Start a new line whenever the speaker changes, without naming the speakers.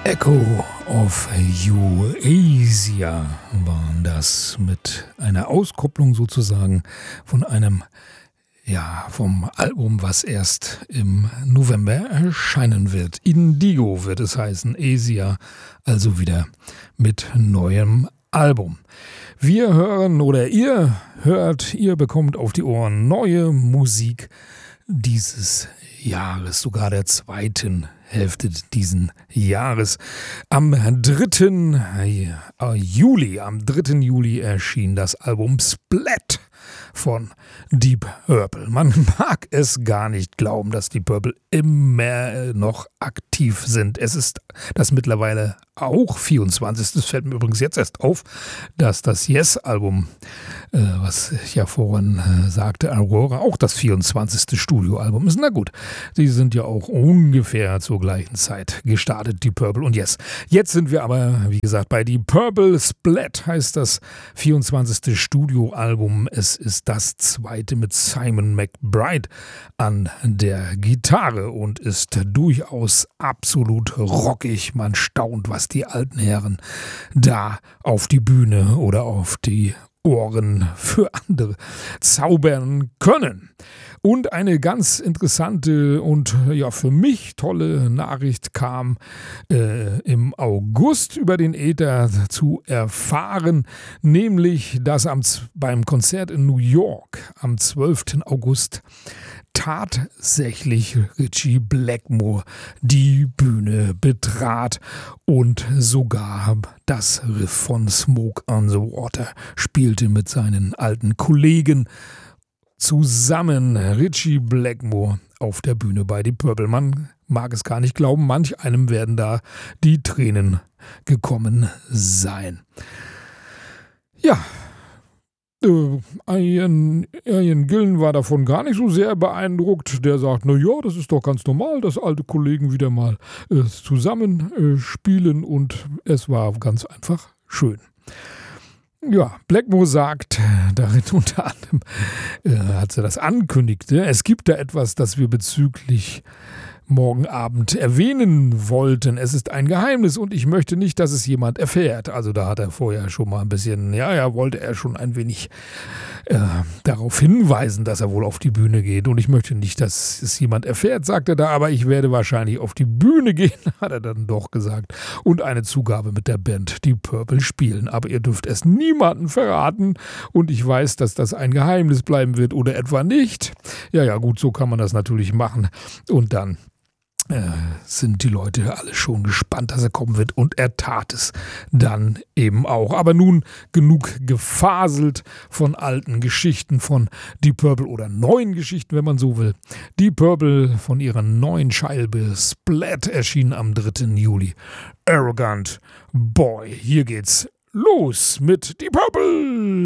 Echo of Eurasia waren das mit einer Auskopplung sozusagen von einem, ja, vom Album, was erst im November erscheinen wird. Indigo wird es heißen, Asia, also wieder mit neuem Album. Wir hören oder ihr hört, ihr bekommt auf die Ohren neue Musik dieses Jahres, sogar der zweiten Hälfte diesen Jahres. Am 3. Juli erschien das Album Splat von Deep Purple. Man mag es gar nicht glauben, dass Deep Purple immer noch aktiv sind. Es ist das mittlerweile auch 24. Das fällt mir übrigens jetzt erst auf, dass das Yes-Album, was ich ja vorhin sagte, Aurora, auch das 24. Studioalbum ist. Na gut, sie sind ja auch ungefähr zur gleichen Zeit gestartet, Deep Purple und Yes. Jetzt sind wir aber, wie gesagt, bei Deep Purple. Splat heißt das 24. Studioalbum. Es ist das zweite mit Simon McBride an der Gitarre und ist durchaus absolut rockig. Man staunt, was die alten Herren da auf die Bühne oder auf die Ohren für andere zaubern können. Und eine ganz interessante und ja für mich tolle Nachricht kam im August über den Äther zu erfahren, nämlich dass beim Konzert in New York am 12. August tatsächlich Ritchie Blackmore die Bühne betrat und sogar das Riff von Smoke on the Water spielte mit seinen alten Kollegen zusammen. Ritchie Blackmore auf der Bühne bei Deep Purple. Man mag es gar nicht glauben, manch einem werden da die Tränen gekommen sein. Ja, Ian Gillan war davon gar nicht so sehr beeindruckt. Der sagt, na ja, das ist doch ganz normal, dass alte Kollegen wieder mal zusammen spielen und es war ganz einfach schön. Ja, Blackmore sagt darin unter anderem, als er das ankündigte, es gibt da etwas, das wir bezüglich morgen Abend erwähnen wollten. Es ist ein Geheimnis und ich möchte nicht, dass es jemand erfährt. Also da hat er vorher schon mal ein bisschen, wollte er schon ein wenig darauf hinweisen, dass er wohl auf die Bühne geht. Und ich möchte nicht, dass es jemand erfährt, sagt er da, aber ich werde wahrscheinlich auf die Bühne gehen, hat er dann doch gesagt. Und eine Zugabe mit der Band Deep Purple spielen. Aber ihr dürft es niemandem verraten und ich weiß, dass das ein Geheimnis bleiben wird oder etwa nicht. Ja, gut, so kann man das natürlich machen. Und dann sind die Leute alle schon gespannt, dass er kommen wird und er tat es dann eben auch. Aber nun genug gefaselt von alten Geschichten von Deep Purple oder neuen Geschichten, wenn man so will. Deep Purple von ihrer neuen Scheibe Splat erschien am 3. Juli. Arrogant Boy. Hier geht's los mit Deep Purple.